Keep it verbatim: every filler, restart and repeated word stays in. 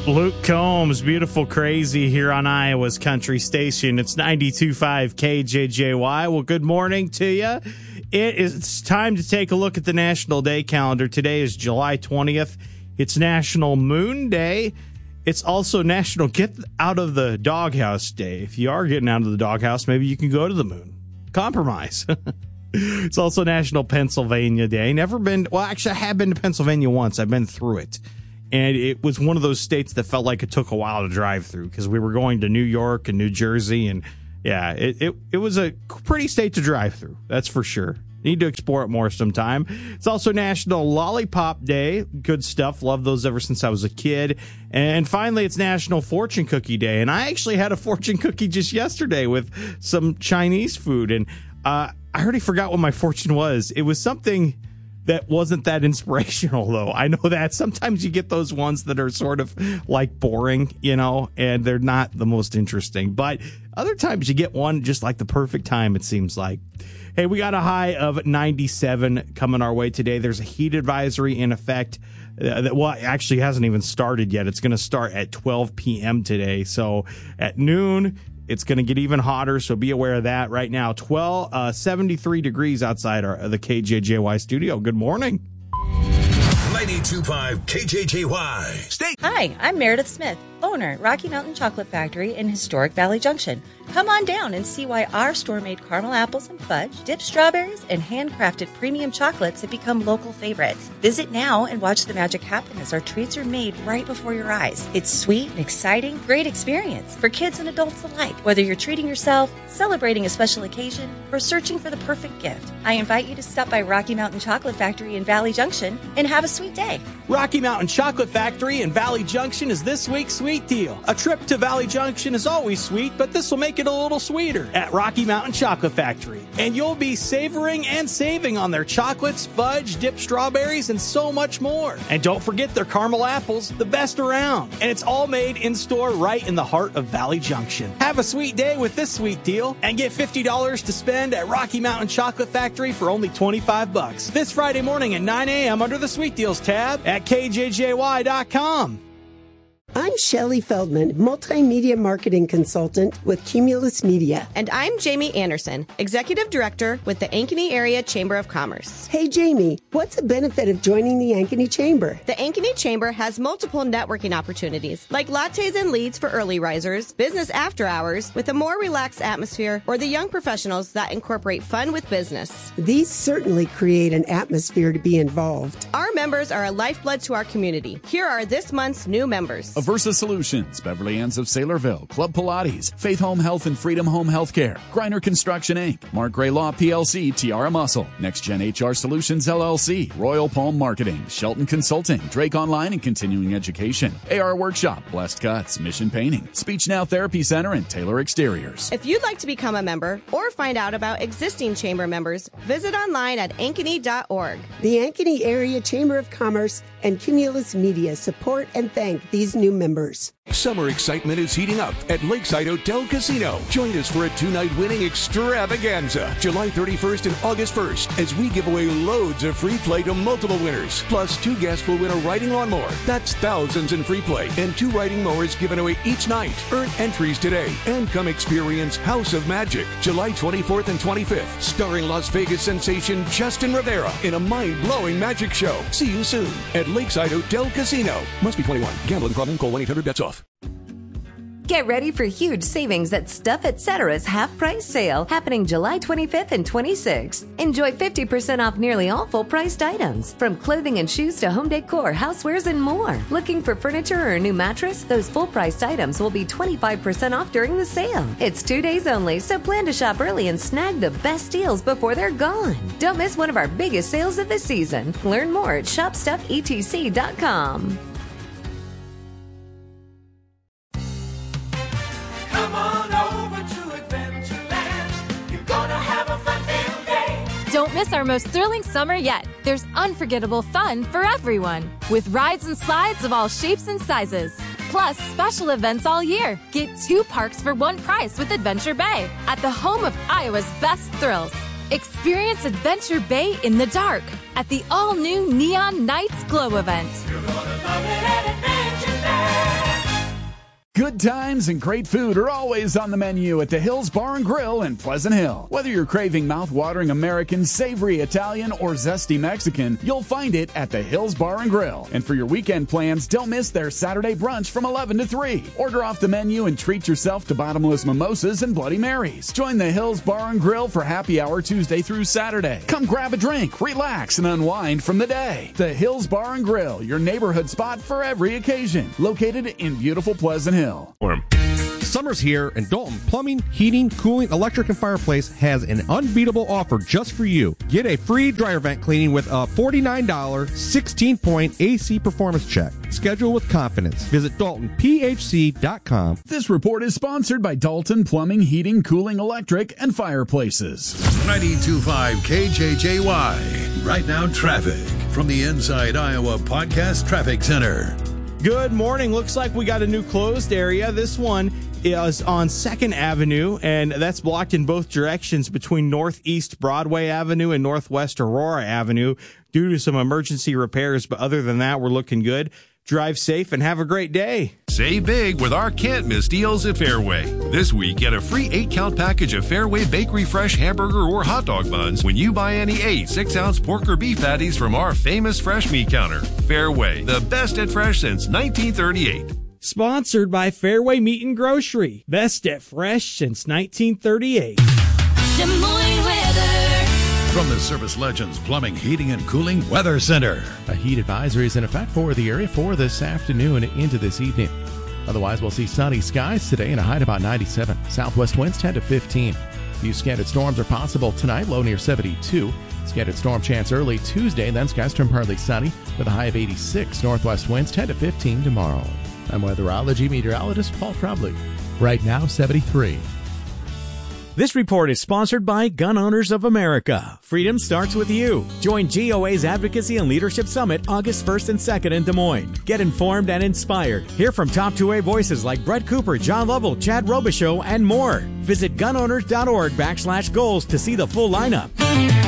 Luke Combs, Beautiful Crazy here on Iowa's Country Station. It's ninety-two point five K J J Y. Well, good morning to you. It is it's time to take a look at the National Day calendar. Today is July twentieth. It's National Moon Day. It's also National Get Out of the Doghouse Day. If you are getting out of the doghouse, maybe you can go to the moon. Compromise. It's also National Pennsylvania Day. Never been, well, actually, I have been to Pennsylvania once. I've been through it. And it was one of those states that felt like it took a while to drive through because we were going to New York and New Jersey. And yeah, it, it, it was a pretty state to drive through. That's for sure. Need to explore it more sometime. It's also National Lollipop Day. Good stuff. Love those ever since I was a kid. And finally, it's National Fortune Cookie Day. And I actually had a fortune cookie just yesterday with some Chinese food. And uh, I already forgot what my fortune was. It was something that wasn't that inspirational, though. I know that sometimes you get those ones that are sort of like boring, you know, and they're not the most interesting. But other times you get one just like the perfect time, it seems like. Hey, we got a high of ninety-seven coming our way today. There's a heat advisory in effect. Uh, that, well, it actually hasn't even started yet. It's going to start at twelve p.m. today. So at noon, it's going to get even hotter, so be aware of that. Right now, twelve, uh, seventy-three degrees outside our, the K J J Y studio. Good morning. ninety-two point five K J J Y. Stay. Hi, I'm Meredith Smith, owner, Rocky Mountain Chocolate Factory in historic Valley Junction. Come on down and see why our store made caramel apples and fudge, dipped strawberries, and handcrafted premium chocolates have become local favorites. Visit now and watch the magic happen as our treats are made right before your eyes. It's sweet and exciting, great experience for kids and adults alike. Whether you're treating yourself, celebrating a special occasion, or searching for the perfect gift, I invite you to stop by Rocky Mountain Chocolate Factory in Valley Junction and have a sweet day. Rocky Mountain Chocolate Factory in Valley Junction is this week's sweet deal. A trip to Valley Junction is always sweet, but this will make it a little sweeter at Rocky Mountain Chocolate Factory. And you'll be savoring and saving on their chocolates, fudge, dipped strawberries, and so much more. And don't forget their caramel apples, the best around. And it's all made in store right in the heart of Valley Junction. Have a sweet day with this sweet deal and get fifty dollars to spend at Rocky Mountain Chocolate Factory for only twenty-five bucks. This Friday morning at nine a.m. under the Sweet Deals tab at K J J Y dot com. I'm Shelley Feldman, multimedia marketing consultant with Cumulus Media. And I'm Jamie Anderson, executive director with the Ankeny Area Chamber of Commerce. Hey, Jamie, what's the benefit of joining the Ankeny Chamber? The Ankeny Chamber has multiple networking opportunities, like lattes and leads for early risers, business after hours with a more relaxed atmosphere, or the young professionals that incorporate fun with business. These certainly create an atmosphere to be involved. Our members are a lifeblood to our community. Here are this month's new members. Aversa Solutions, Beverly Ann's of Saylorville, Club Pilates, Faith Home Health and Freedom Home Healthcare, Griner Construction Incorporated, Mark Gray Law P L C, Tiara Muscle, Next Gen H R Solutions L L C, Royal Palm Marketing, Shelton Consulting, Drake Online and Continuing Education, A R Workshop, Blessed Cuts, Mission Painting, Speech Now Therapy Center, and Taylor Exteriors. If you'd like to become a member or find out about existing chamber members, visit online at ankeny dot org. The Ankeny Area Chamber of Commerce and Cumulus Media support and thank these new members. Summer excitement is heating up at Lakeside Hotel Casino. Join us for a two-night winning extravaganza, July thirty-first and August first, as we give away loads of free play to multiple winners. Plus, two guests will win a riding lawnmower. That's thousands in free play, and two riding mowers given away each night. Earn entries today and come experience House of Magic, July twenty-fourth and twenty-fifth, starring Las Vegas sensation Justin Rivera in a mind-blowing magic show. See you soon at Lakeside Hotel Casino. Must be twenty-one. Gambling problem? Call one eight hundred bets off. Get ready for huge savings at Stuff Etc's half-price sale happening July twenty-fifth and twenty-sixth. Enjoy fifty percent off nearly all full-priced items, from clothing and shoes to home decor, housewares, and more. Looking for furniture or a new mattress? Those full-priced items will be twenty-five percent off during the sale. It's two days only, so plan to shop early and snag the best deals before they're gone. Don't miss one of our biggest sales of the season. Learn more at shop stuff e t c dot com. Come on over to Adventureland. You're gonna have a fun-filled day. Don't miss our most thrilling summer yet. There's unforgettable fun for everyone, with rides and slides of all shapes and sizes. Plus, special events all year. Get two parks for one price with Adventure Bay, at the home of Iowa's best thrills. Experience Adventure Bay in the dark at the all-new Neon Nights Glow event. You're gonna love it at Adventureland. Good times and great food are always on the menu at the Hills Bar and Grill in Pleasant Hill. Whether you're craving mouth-watering American, savory Italian, or zesty Mexican, you'll find it at the Hills Bar and Grill. And for your weekend plans, don't miss their Saturday brunch from eleven to three. Order off the menu and treat yourself to bottomless mimosas and Bloody Marys. Join the Hills Bar and Grill for happy hour Tuesday through Saturday. Come grab a drink, relax, and unwind from the day. The Hills Bar and Grill, your neighborhood spot for every occasion. Located in beautiful Pleasant Hill. Summer's here, and Dalton Plumbing, Heating, Cooling, Electric, and Fireplace has an unbeatable offer just for you. Get a free dryer vent cleaning with a forty-nine dollars sixteen-point A C performance check. Schedule with confidence. Visit Dalton P H C dot com. This report is sponsored by Dalton Plumbing, Heating, Cooling, Electric, and Fireplaces. ninety-two point five K J J Y. Right now, traffic from the Inside Iowa Podcast Traffic Center. Good morning. Looks like we got a new closed area. This one is on second Avenue, and that's blocked in both directions between Northeast Broadway Avenue and Northwest Aurora Avenue due to some emergency repairs. But other than that, we're looking good. Drive safe and have a great day. Save big with our can't-miss deals at Fairway. This week, get a free eight-count package of Fairway Bakery Fresh hamburger or hot dog buns when you buy any eight six-ounce pork or beef patties from our famous fresh meat counter. Fairway, the best at fresh since nineteen thirty-eight. Sponsored by Fairway Meat and Grocery. Best at fresh since nineteen thirty-eight. Des Moines weather. From the Service Legends Plumbing, Heating, and Cooling Weather Center. A heat advisory is in effect for the area for this afternoon into this evening. Otherwise, we'll see sunny skies today and a high at about ninety-seven. Southwest winds ten to fifteen. Few scattered storms are possible tonight, low near seventy-two. Scattered storm chance early Tuesday, then skies turn partly sunny with a high of eighty-six. Northwest winds ten to fifteen tomorrow. I'm weatherology meteorologist Paul Trombley. Right now, seventy-three. This report is sponsored by Gun Owners of America. Freedom starts with you. Join G O A's Advocacy and Leadership Summit August first and second in Des Moines. Get informed and inspired. Hear from top two A voices like Brett Cooper, John Lovell, Chad Robichaux, and more. Visit gunowners.org backslash goals to see the full lineup.